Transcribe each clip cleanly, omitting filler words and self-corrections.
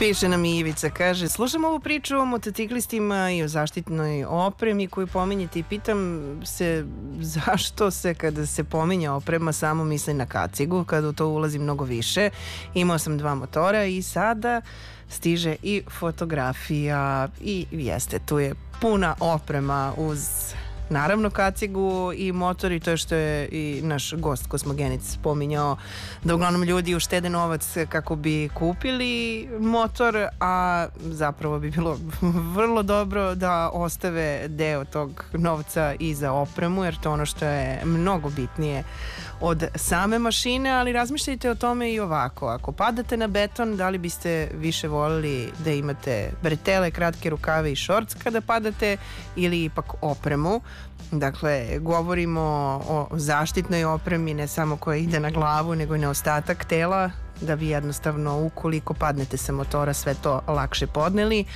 Piše nam i Ivica, kaže, slušam ovu priču o motociklistima i o zaštitnoj opremi koju pominjete i pitam se zašto se kada se pominje oprema samo misli na kacigu, kada u to ulazi mnogo više. Imao sam 2 motora i sada stiže i fotografija i jeste, tu je puna oprema uz naravno kacigu i motor i to je što je i naš gost Kosmogenic pominjao da uglavnom ljudi uštede novac kako bi kupili motor, a zapravo bi bilo vrlo dobro da ostave deo tog novca i za opremu, jer to je ono što je mnogo bitnije od same mašine. Ali razmišljajte o tome i ovako, ako padate na beton, da li biste više voljeli da imate bretele, kratke rukave i šorc kada padate ili ipak opremu? Dakle, govorimo o zaštitnoj opremi, ne samo koja ide na glavu, nego i na ostatak tela, da bi jednostavno, ukoliko padnete sa motora, sve to lakše podneli.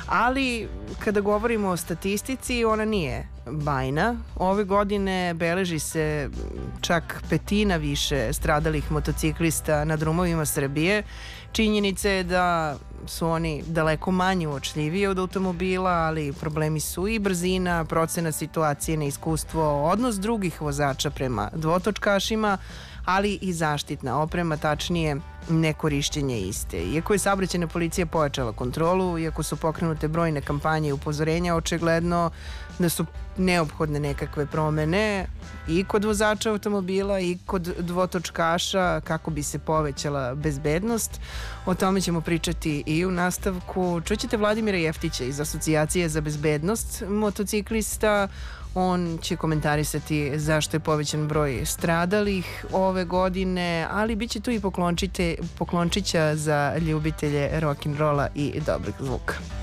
Ali kada govorimo o statistici, ona nije bajna. Ove godine beleži se čak 1/5 više stradalih motociklista na drumovima Srbije. Činjenica je da su oni daleko manje uočljiviji od automobila, ali problemi su i brzina, procena situacije, neiskustvo, odnos drugih vozača prema dvotočkašima, ali i zaštitna oprema, tačnije nekorišćenje iste. Iako je saobraćajna policija pojačala kontrolu, iako su pokrenute brojne kampanje i upozorenja, očigledno da su neophodne nekakve promene i kod vozača automobila i kod dvotočkaša kako bi se povećala bezbednost. O tome ćemo pričati i u nastavku. Čućete Vladimira Jeftića iz Asocijacije za bezbednost motociklista. On će komentarisati zašto je povećan broj stradalih ove godine, ali bit će tu i poklončića za ljubitelje rock'n'rolla i dobrog zvuka.